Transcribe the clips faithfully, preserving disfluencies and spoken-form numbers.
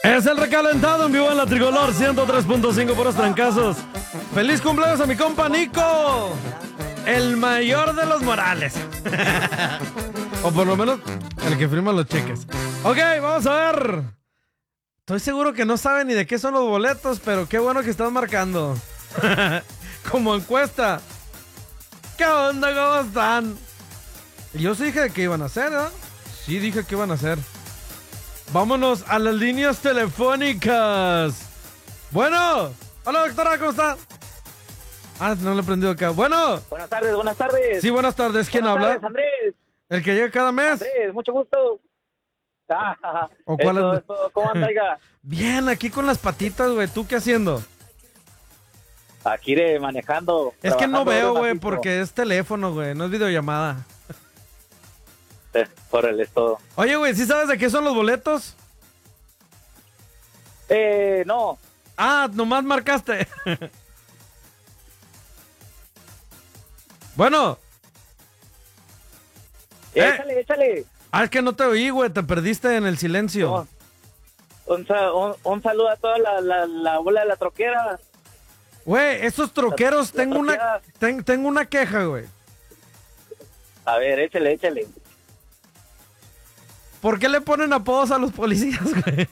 Es el recalentado en vivo en la Tricolor ciento tres punto cinco por los trancazos. ¡Feliz cumpleaños a mi compa Nico! El mayor de los Morales. O por lo menos el que firma los cheques. Ok, vamos a ver. Estoy seguro que no saben ni de qué son los boletos, pero qué bueno que están marcando. Como encuesta. ¿Qué onda? ¿Cómo están? Yo sí dije que iban a hacer, ¿eh? Sí dije que iban a hacer. Vámonos a las líneas telefónicas. Bueno. Hola, doctora, ¿cómo está? Ah, no lo he prendido acá. Bueno. Buenas tardes, buenas tardes. Sí, buenas tardes. ¿Quién buenas habla? Tardes, Andrés. ¿El que llega cada mes? Andrés, mucho gusto. Ah, ¿O cuál eso, es? eso, ¿cómo anda, oiga? Bien, aquí con las patitas, güey. ¿Tú qué haciendo? Aquí de manejando. Es que no trabajando veo, de güey, macizo. porque es teléfono, güey. No es videollamada. Eh, Por el esto. Oye, güey, ¿sí sabes de qué son los boletos? Eh, no. Ah, nomás marcaste. Bueno. Eh. Échale, échale. Ah, es que no te oí, güey. Te perdiste en el silencio. No. Un, sa- un, un saludo a toda la, la, la bola de la troquera. Güey, esos troqueros, La- la tengo una, troquera. ten- tengo una queja, güey. A ver, échale, échale. ¿Por qué le ponen apodos a los policías, güey?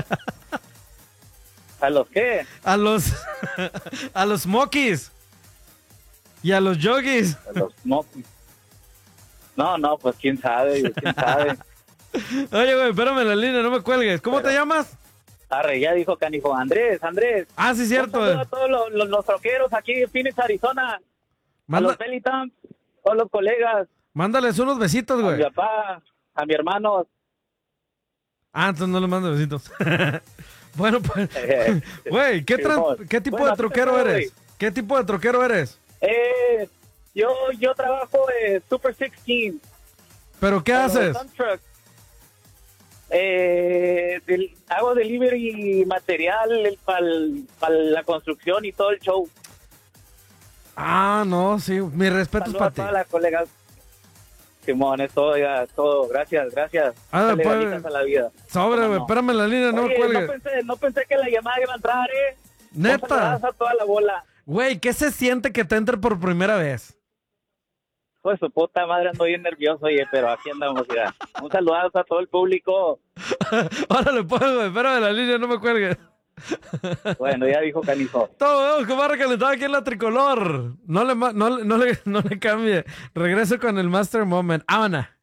¿A los qué? A los, a los smokies. Y a los yogis. A los no. No, no, pues quién sabe, quién sabe. Oye, güey, espérame en la línea, no me cuelgues. ¿Cómo Pero- te llamas? Arre, ya dijo Canijo. Andrés, Andrés. Ah, sí, cierto. Un saludo güey. a todos los, los, los troqueros aquí en Phoenix, Arizona. A Manda- los Pelitams, todos los colegas, mándales unos besitos, a mi güey. papá, a mi hermano. Ah, entonces no le mando besitos. Bueno, pues, Eh, güey, ¿qué, tran- Simón. ¿qué tipo Bueno, de troquero ¿qué tal, eres? ¿Qué tipo de troquero eres? Eh, yo, yo trabajo en Super dieciséis. ¿Pero qué en los haces? dump trucks. Eh, del- hago delivery material para la construcción y todo el show. Ah, no, sí, mis respetos Saludos para a ti. todas las colegas. Simón, es todo, ya, todo. Gracias, gracias. Ah, Dale pues, ganitas a la vida. Sobre, ¿Cómo güey, no? espérame en la línea, no me Oye, no cuelgues. pensé, no pensé que la llamada iba a entrar, eh. Neta. Un saludazo a toda la bola. Güey, ¿qué se siente que te entre por primera vez? Pues su puta madre, ando bien nervioso, oye, pero aquí andamos ya. Un saludazo a todo el público. Órale, pues, güey, espérame en la línea, no me cuelgues. Bueno, ya dijo Canijo. Todo, vamos, compadre, calentado aquí en la Tricolor. No le, ma- no, le- no, le, no le cambie. Regreso con el Master Moment. Ámana.